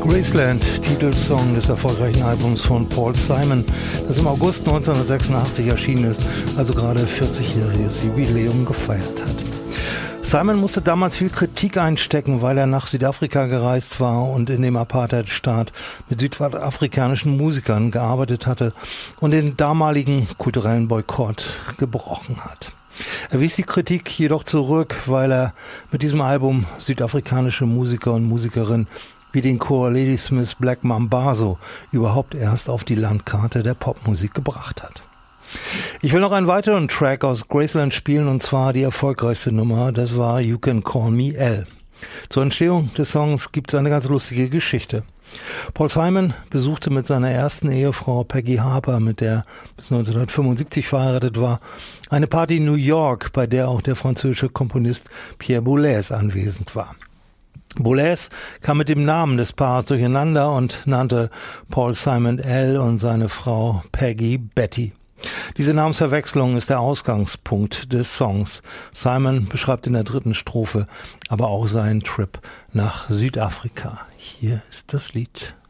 Graceland, Titelsong des erfolgreichen Albums von Paul Simon, das im August 1986 erschienen ist, also gerade 40-jähriges Jubiläum gefeiert hat. Simon musste damals viel Kritik einstecken, weil er nach Südafrika gereist war und in dem Apartheidstaat mit südafrikanischen Musikern gearbeitet hatte und den damaligen kulturellen Boykott gebrochen hat. Er wies die Kritik jedoch zurück, weil er mit diesem Album südafrikanische Musiker und Musikerinnen wie den Chor Ladysmith Black Mambazo überhaupt erst auf die Landkarte der Popmusik gebracht hat. Ich will noch einen weiteren Track aus Graceland spielen, und zwar die erfolgreichste Nummer, das war You Can Call Me Al. Zur Entstehung des Songs gibt es eine ganz lustige Geschichte. Paul Simon besuchte mit seiner ersten Ehefrau Peggy Harper, mit der er bis 1975 verheiratet war, eine Party in New York, bei der auch der französische Komponist Pierre Boulez anwesend war. Boulez kam mit dem Namen des Paares durcheinander und nannte Paul Simon Al und seine Frau Peggy Betty. Diese Namensverwechslung ist der Ausgangspunkt des Songs. Simon beschreibt in der dritten Strophe aber auch seinen Trip nach Südafrika. Hier ist das Lied.